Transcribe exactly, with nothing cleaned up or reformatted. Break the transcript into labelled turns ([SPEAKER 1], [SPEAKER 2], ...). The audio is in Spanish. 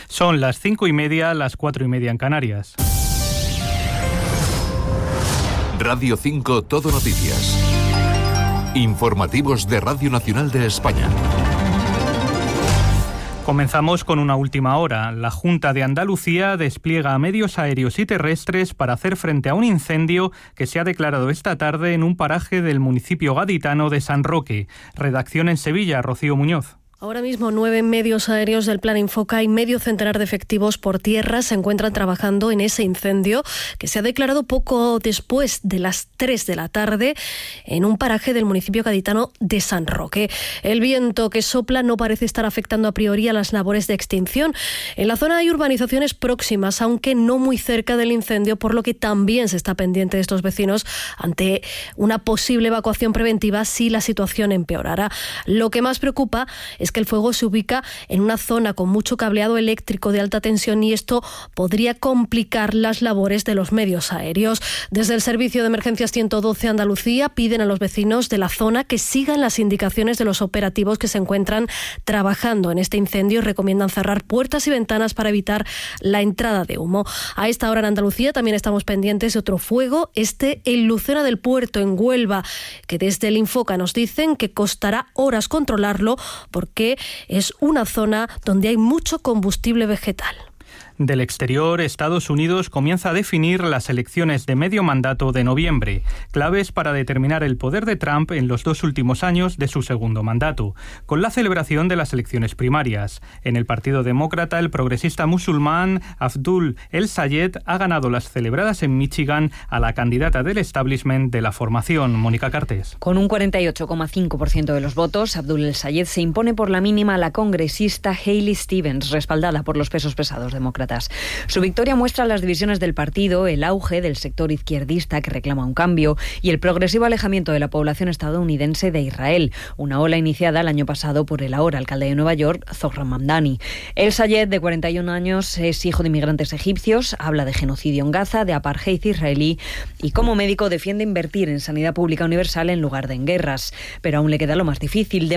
[SPEAKER 1] Son las cinco y media, las cuatro y media en Canarias.
[SPEAKER 2] Radio cinco Todo Noticias. Informativos de Radio Nacional de España.
[SPEAKER 1] Comenzamos con una última hora. La Junta de Andalucía despliega medios aéreos y terrestres para hacer frente a un incendio que se ha declarado esta tarde en un paraje del municipio gaditano de San Roque. Redacción en Sevilla, Rocío Muñoz.
[SPEAKER 3] Ahora mismo nueve medios aéreos del Plan Infoca y medio centenar de efectivos por tierra se encuentran trabajando en ese incendio que se ha declarado poco después de las tres de la tarde en un paraje del municipio gaditano de San Roque. El viento que sopla no parece estar afectando a priori a las labores de extinción. En la zona hay urbanizaciones próximas, aunque no muy cerca del incendio, por lo que también se está pendiente de estos vecinos ante una posible evacuación preventiva si la situación empeorara. Lo que más preocupa es que el fuego se ubica en una zona con mucho cableado eléctrico de alta tensión y esto podría complicar las labores de los medios aéreos. Desde el Servicio de Emergencias ciento doce Andalucía piden a los vecinos de la zona que sigan las indicaciones de los operativos que se encuentran trabajando en este incendio y recomiendan cerrar puertas y ventanas para evitar la entrada de humo. A esta hora en Andalucía también estamos pendientes de otro fuego, este en Lucena del Puerto, en Huelva, que desde el Infoca nos dicen que costará horas controlarlo porque que es una zona donde hay mucho combustible vegetal.
[SPEAKER 1] Del exterior, Estados Unidos comienza a definir las elecciones de medio mandato de noviembre, claves para determinar el poder de Trump en los dos últimos años de su segundo mandato, con la celebración de las elecciones primarias. En el Partido Demócrata, el progresista musulmán Abdul El-Sayed ha ganado las celebradas en Michigan a la candidata del establishment de la formación, Mónica Cartés.
[SPEAKER 4] Con un cuarenta y ocho coma cinco por ciento de los votos, Abdul El-Sayed se impone por la mínima a la congresista Haley Stevens, respaldada por los pesos pesados demócratas. Su victoria muestra las divisiones del partido, el auge del sector izquierdista que reclama un cambio y el progresivo alejamiento de la población estadounidense de Israel, una ola iniciada el año pasado por el ahora alcalde de Nueva York, Zohran Mamdani. El-Sayed, de cuarenta y un años, es hijo de inmigrantes egipcios, habla de genocidio en Gaza, de apartheid israelí y como médico defiende invertir en sanidad pública universal en lugar de en guerras. Pero aún le queda lo más difícil, de